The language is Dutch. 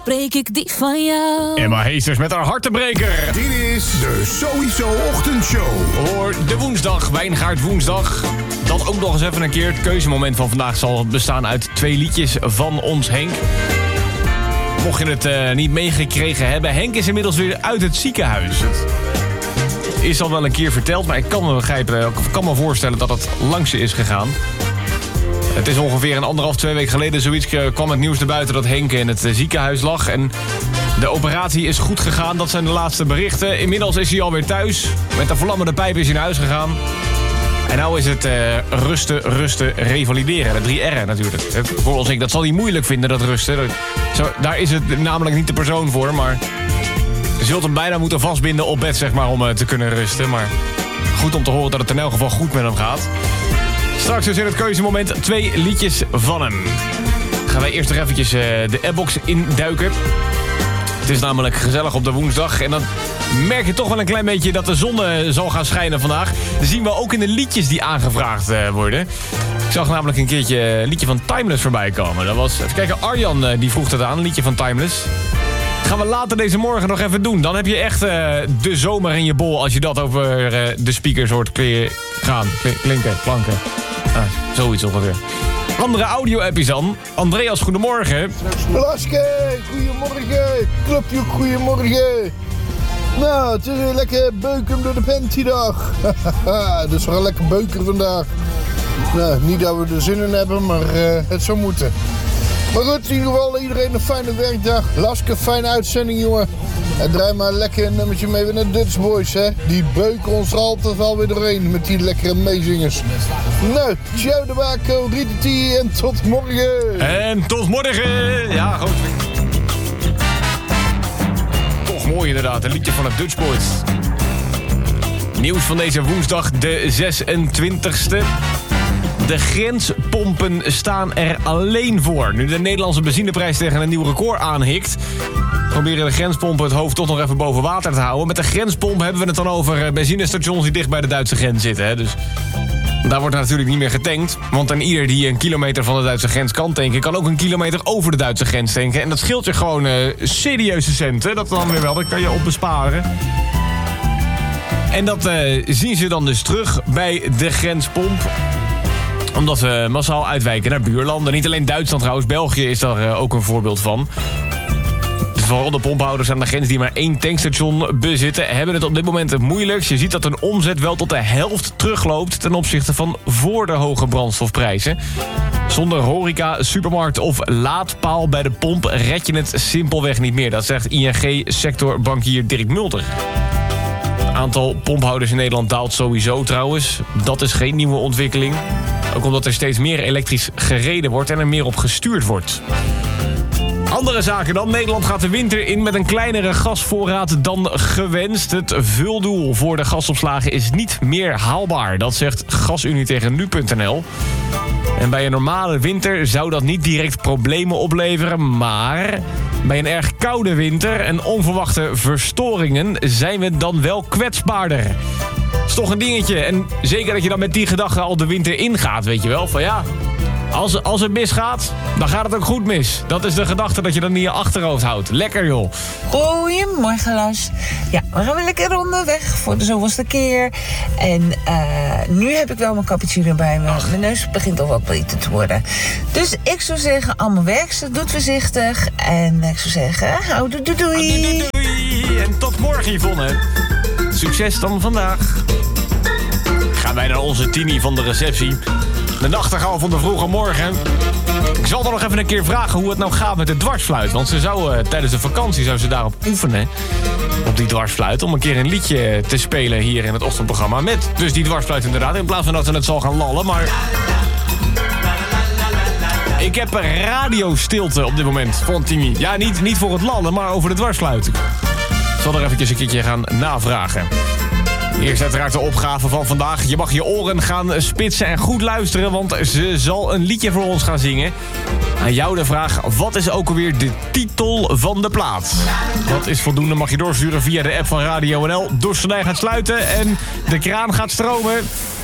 breek ik die van jou. Emma Heesters met haar hartenbreker. Dit is de Sowieso Ochtendshow. Voor de woensdag, Wijngaard woensdag. Dat ook nog eens even een keer. Het keuzemoment van vandaag zal bestaan uit 2 liedjes van ons Henk. Mocht je het niet meegekregen hebben, Henk is inmiddels weer uit het ziekenhuis. Het is al wel een keer verteld, maar ik kan me voorstellen dat het langs is gegaan. Het is ongeveer 1,5-2 weken geleden zoiets kwam het nieuws naar buiten dat Henk in het ziekenhuis lag. En de operatie is goed gegaan, dat zijn de laatste berichten. Inmiddels is hij alweer thuis. Met de vlammende pijp is hij naar huis gegaan. En nou is het rusten, revalideren. De 3 R'en natuurlijk. Voor ons, dat zal hij moeilijk vinden, dat rusten. Daar is het namelijk niet de persoon voor, maar je zult hem bijna moeten vastbinden op bed, zeg maar, om te kunnen rusten. Maar goed om te horen dat het in elk geval goed met hem gaat. Straks dus in het keuzemoment 2 liedjes van hem. Gaan wij eerst nog eventjes de appbox induiken. Het is namelijk gezellig op de woensdag. En dan merk je toch wel een klein beetje dat de zon zal gaan schijnen vandaag. Dat zien we ook in de liedjes die aangevraagd worden. Ik zag namelijk een keertje een liedje van Timeless voorbij komen. Dat was, even kijken, Arjan die vroeg dat aan, een liedje van Timeless. Dat gaan we later deze morgen nog even doen. Dan heb je echt de zomer in je bol als je dat over de speakers hoort klinken, klanken. Zoiets ongeveer. Andere audio-appies dan. Andreas, goedemorgen. Laske, goedemorgen. Clubje, goedemorgen. Nou, het is weer lekker beuken door de pantydag. Het is wel een lekker beuken vandaag. Nou, niet dat we er zin in hebben, maar het zou moeten. Maar goed, in ieder geval iedereen een fijne werkdag. Laske, fijne uitzending, jongen. En draai maar lekker een nummertje mee met de Dutch Boys, hè. Die beuken ons er altijd wel weer doorheen met die lekkere meezingers. Nou, ciao de Baco, Rieteti en tot morgen. En tot morgen. Ja, goed. Toch mooi inderdaad, een liedje van de Dutch Boys. Nieuws van deze woensdag, de 26e. De grenspompen staan er alleen voor. Nu de Nederlandse benzineprijs tegen een nieuw record aanhikt, proberen de grenspompen het hoofd toch nog even boven water te houden. Met de grenspomp hebben we het dan over benzinestations die dicht bij de Duitse grens zitten. Hè? Dus daar wordt natuurlijk niet meer getankt. Want aan ieder die een kilometer van de Duitse grens kan tanken, kan ook een kilometer over de Duitse grens tanken. En dat scheelt je gewoon serieuze centen. Dat dan weer wel, dat kan je op besparen. En dat zien ze dan dus terug bij de grenspomp, omdat we massaal uitwijken naar buurlanden. Niet alleen Duitsland trouwens, België is daar ook een voorbeeld van. Vooral de pomphouders aan de grens die maar 1 tankstation bezitten, hebben het op dit moment het moeilijkst. Je ziet dat een omzet wel tot de helft terugloopt ten opzichte van voor de hoge brandstofprijzen. Zonder horeca, supermarkt of laadpaal bij de pomp red je het simpelweg niet meer. Dat zegt ING-sectorbankier Dirk Mulder. Het aantal pomphouders in Nederland daalt sowieso trouwens. Dat is geen nieuwe ontwikkeling. Ook omdat er steeds meer elektrisch gereden wordt en er meer op gestuurd wordt. Andere zaken dan. Nederland gaat de winter in met een kleinere gasvoorraad dan gewenst. Het vuldoel voor de gasopslagen is niet meer haalbaar. Dat zegt GasUnie tegen nu.nl. En bij een normale winter zou dat niet direct problemen opleveren, maar bij een erg koude winter en onverwachte verstoringen zijn we dan wel kwetsbaarder. Dat is toch een dingetje. En zeker dat je dan met die gedachte al de winter ingaat, weet je wel. Van ja, als het misgaat, dan gaat het ook goed mis. Dat is de gedachte dat je dan in je achterhoofd houdt. Lekker joh. Goedemorgen Lars. Ja, we gaan weer lekker onderweg voor de zoveelste keer. En nu heb ik wel mijn cappuccino bij me. Mijn neus begint al wat beter te worden. Dus ik zou zeggen, allemaal weg. Doe het voorzichtig. En ik zou zeggen, houdoe doei. Doei. En tot morgen Yvonne. Succes dan vandaag. Gaan wij naar onze Tini van de receptie. De nachtegaal van de vroege morgen. Ik zal dan nog even een keer vragen hoe het nou gaat met de dwarsfluit. Want ze zou tijdens de vakantie zou ze daarop oefenen. Op die dwarsfluit. Om een keer een liedje te spelen hier in het ochtendprogramma. Met dus die dwarsfluit inderdaad. In plaats van dat ze het zal gaan lallen. Maar ik heb radiostilte op dit moment van Tini. Ja, niet voor het lallen, maar over de dwarsfluit. Ik zal er eventjes een keertje gaan navragen. Eerst uiteraard de opgave van vandaag. Je mag je oren gaan spitsen en goed luisteren, want ze zal een liedje voor ons gaan zingen. Aan jou de vraag, wat is ook alweer de titel van de plaat? Dat is voldoende, mag je doorsturen via de app van Radio NL. Dorstenij gaat sluiten en de kraan gaat stromen.